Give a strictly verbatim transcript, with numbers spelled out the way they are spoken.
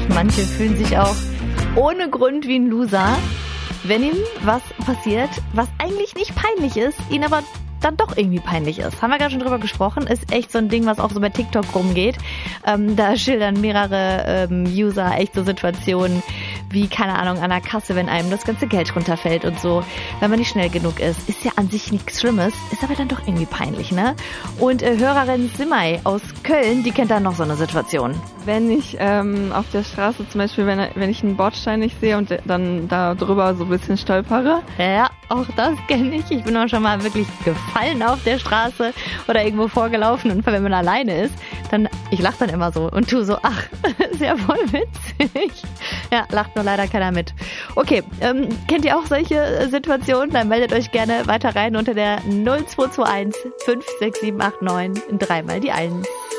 manche fühlen sich auch ohne Grund wie ein Loser, wenn ihnen was passiert, was eigentlich nicht peinlich ist, ihnen aber dann doch irgendwie peinlich ist. Haben wir gerade schon drüber gesprochen, ist echt so ein Ding, was auch so bei TikTok rumgeht. Ähm, da schildern mehrere ähm, User echt so Situationen wie, keine Ahnung, an der Kasse, wenn einem das ganze Geld runterfällt und so, wenn man nicht schnell genug ist. Ist ja an sich nichts Schlimmes, ist aber dann doch irgendwie peinlich, ne? Und äh, Hörerin Simay aus Köln, die kennt da noch so eine Situation. Wenn ich ähm, auf der Straße zum Beispiel, wenn, wenn ich einen Bordstein nicht sehe und dann da drüber so ein bisschen stolpere. Ja, auch das kenne ich. Ich bin auch schon mal wirklich gefallen auf der Straße oder irgendwo vorgelaufen, und wenn man alleine ist, dann, ich lache dann immer so und tu so, ach, ist ja voll witzig. Ja, lacht nur leider keiner mit. Okay, ähm, kennt ihr auch solche Situationen? Dann meldet euch gerne weiter rein unter der null zwei zwei eins fünf sechs sieben acht neun, dreimal die eins.